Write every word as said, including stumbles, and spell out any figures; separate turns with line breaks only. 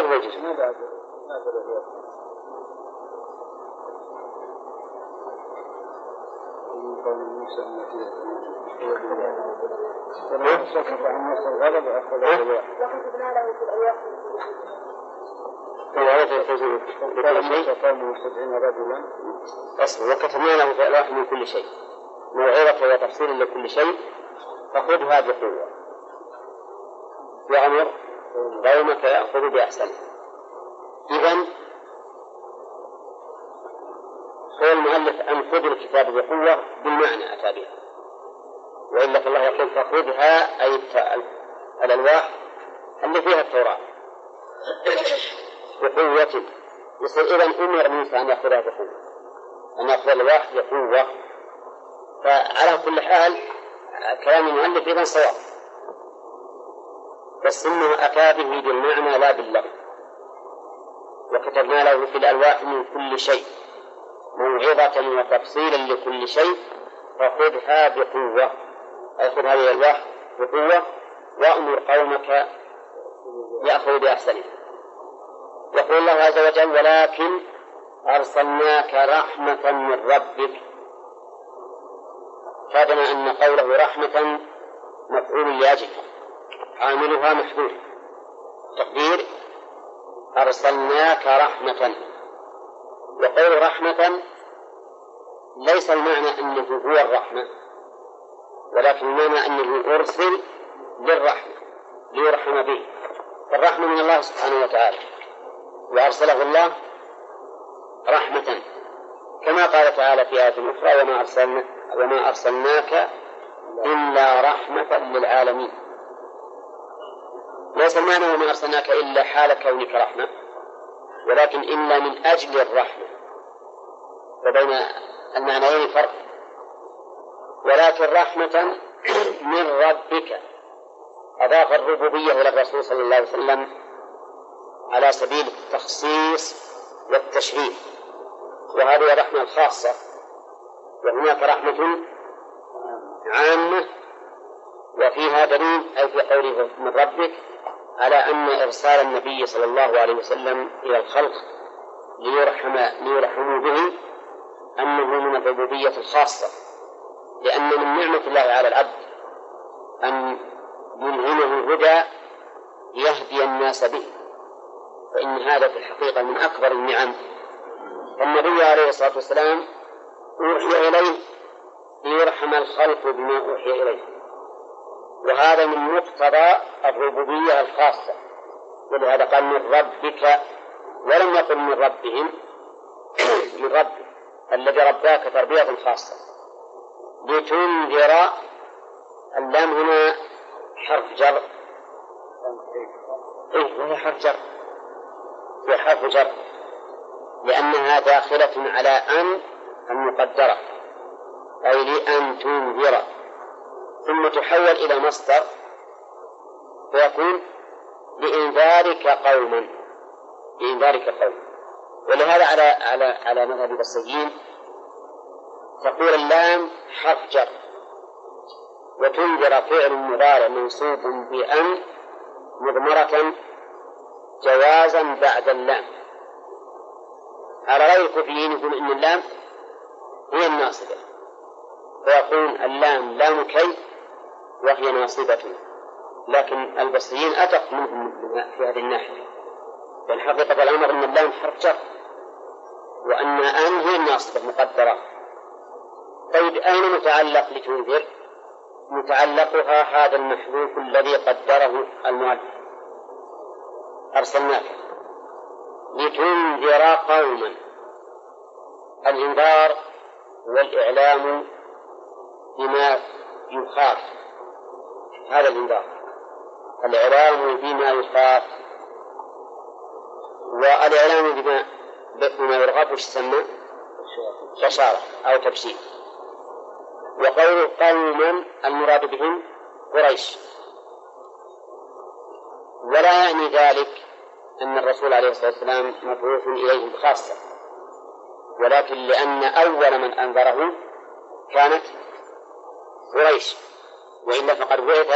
وجه.
ما بعد
وكتبنا له في الألواح من كل شيء موعظة وتفصيل لكل شيء فخذها بقوة وأمر قومك يأخذ بأحسنه. إذن هو المؤلف أن خذ الكتاب بقوة بالمعنى أتى بها، وإلا فالله يقول فخذها أي الألواح اللي فيها التوراة بقوة. يصير إذن أمر موسى أن يأخذها بقوة، أن يأخذ الألواح بقوة. فعلى كل حال كلام المؤلف إذن صواب، بس إنه أتى به بالمعنى لا باللغة. وكتبنا له في الألواح من كل شيء موعظة وتفصيلا لكل شيء فخذها بقوة، أي خذ هذه الألواح بقوة وأمر قومك يأخذ بأحسنها. يقول الله عز وجل ولكن أرسلناك رحمة من ربك. فادنا أن قوله رحمة مفعول لأجلها عاملها محذوف، تقدير أرسلناك رحمة. وقول رحمة ليس المعنى أنه هو الرحمة، ولكن المعنى أنه أرسل للرحمة ليرحم به. فالرحمة من الله سبحانه وتعالى، وأرسله الله رحمة كما قال تعالى في آية أخرى وما أرسلنا وما أرسلناك إلا رحمة للعالمين. ليس المعنى وما أرسلناك إلا حال كونك رحمة، ولكن إلا من أجل الرحمة، وبين المعنيين فرق. ولكن رحمة من ربك أضاف الربوبية إلى الرسول صلى الله عليه وسلم على سبيل التخصيص والتشريف، وهذه الرحمة الخاصة. وهناك رحمة عامة، وفيها دليل أي في قوله من ربك على أن إرسال النبي صلى الله عليه وسلم إلى الخلق ليرحم ليرحموا به أنه من الربوبية الخاصة، لأن من نعمة الله على العبد أن يلهمه الهدى يهدي الناس به، فإن هذا في الحقيقة من أكبر النعم. فالنبي عليه الصلاة والسلام أوحي إليه ليرحم الخلق بما أوحي إليه، وهذا من مقتضى الربوبية الخاصة. ولهذا قال من ربك ولم يقل من ربهم، من ربك الذي رباك تربية خاصة. لتنذر، اللام هنا حرف جر، إيه وهي حرف جر، هي حرف جر لأنها داخلة على أن المقدرة، أي لأن تنذر، ثم تحول إلى مصدر فيكون لإنذارك قوما، لإنذارك قوما. ولهذا على على على مذهب البصريين تقول اللام حرف جر، وتنذر فعل مضارع منصوب بأن مضمرة جوازا بعد اللام. على غير الكوفيين يقول إن اللام هي الناصبة، فيقول اللام لام كي وهي ناصبة، لكن البصريين أدق منهم في هذه الناحية، بل حقيقة الأمر أن اللام حرف جر وأن أن هي الناصبة مقدرة. طيب أين متعلق لتنذر؟ متعلقها هذا المحذوف الذي قدره المؤلف أرسلناك لتنذر قوما. الإنذار والإعلام بما يخاف، هذا الإنذار، الإعلام بما يخاف، والإعلام بما بما يرغب وش يسمى بشارة أو تبشير. وقول قوما المراد بهم قريش، ولا يعني ذلك أن الرسول عليه الصلاة والسلام مبعوث إليهم خاصة، ولكن لأن أول من أنذره كانت قريش، وإلا فقد بعث